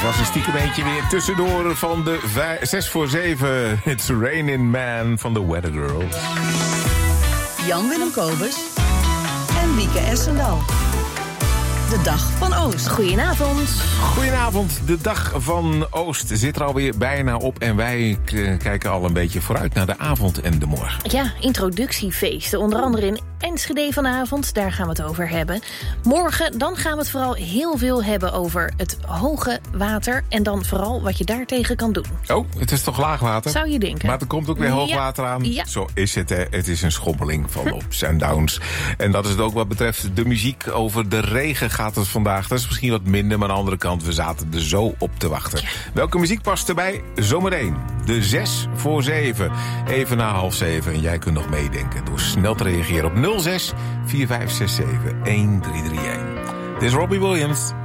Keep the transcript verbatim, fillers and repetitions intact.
was een stiekem eentje weer tussendoor van de zes voor zeven. It's Raining Man van de Weather Girls. Jan-Willem Kobus en Wieke Essendal. De Dag van Oost. Goedenavond. Goedenavond. De Dag van Oost zit er alweer bijna op. En wij k- kijken al een beetje vooruit naar de avond en de morgen. Ja, introductiefeesten. Onder andere in Enschede vanavond. Daar gaan we het over hebben. Morgen, dan gaan we het vooral heel veel hebben over het hoge water. En dan vooral wat je daartegen kan doen. Oh, het is toch laagwater? Zou je denken. Maar er komt ook weer hoogwater ja. aan. Ja. Zo is het, hè. Het is een schommeling van ups en downs. En dat is het ook wat betreft de muziek. Over de regen gaat het vandaag. Dat is misschien wat minder, maar aan de andere kant, we zaten er zo op te wachten. Ja. Welke muziek past erbij? Zometeen. De zes voor zeven. Even na half zeven. En jij kunt nog meedenken door snel te reageren op nul zes vier vijf zes zeven een drie drie een. Dit is Robbie Williams.